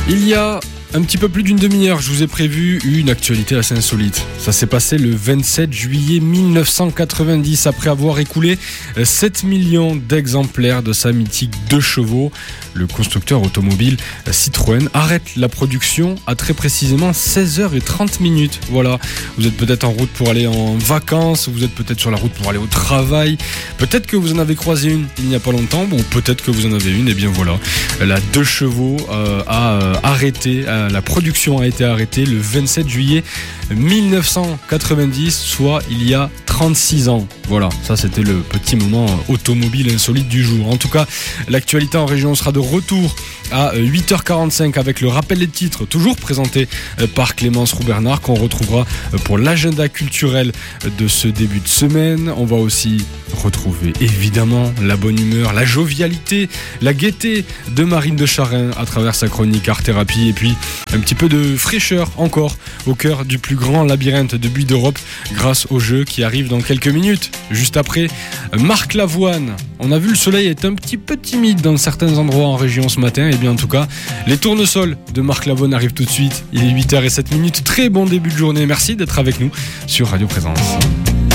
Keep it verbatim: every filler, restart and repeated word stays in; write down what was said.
Il y a un petit peu plus d'une demi-heure, je vous ai prévu une actualité assez insolite. Ça s'est passé le vingt-sept juillet mille neuf cent quatre-vingt-dix, après avoir écoulé sept millions d'exemplaires de sa mythique deux chevaux. Le constructeur automobile Citroën arrête la production à très précisément seize heures trente minutes. Voilà, vous êtes peut-être en route pour aller en vacances, vous êtes peut-être sur la route pour aller au travail, peut-être que vous en avez croisé une il n'y a pas longtemps, ou peut-être que vous en avez une, et bien voilà, la deux chevaux euh, a euh, arrêté, euh, la production a été arrêtée le vingt-sept juillet mille neuf cent quatre-vingt-dix, soit il y a trente-six ans. Voilà, ça c'était le petit moment automobile insolite du jour. En tout cas, l'actualité en région sera de retour à huit heures quarante-cinq avec le rappel des titres, toujours présenté par Clémence Roux-Bernard, qu'on retrouvera pour l'agenda culturel de ce début de semaine. On va aussi retrouver évidemment la bonne humeur, la jovialité, la gaieté de Marine de Charin à travers sa chronique Art Thérapie, et puis un petit peu de fraîcheur encore au cœur du plus grand labyrinthe de buis d'Europe grâce au jeu qui arrive dans quelques minutes. Juste après, Marc Lavoine. On a vu le soleil est un petit peu timide dans certains endroits en région ce matin, et bien en tout cas, les tournesols de Marc Lavoine arrivent tout de suite. Il est huit heures zéro sept minutes. Très bon début de journée. Merci d'être avec nous sur Radio Présence.